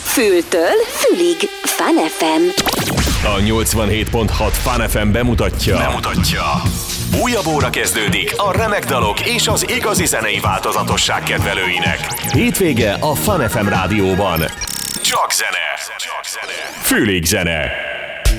Fültől fülig. Fun FM. A 87.6 Fun FM bemutatja. Újabb óra kezdődik a remek dalok és az igazi zenei változatosság kedvelőinek. Hétvége a Fun FM rádióban. Csak zene. Fülig zene.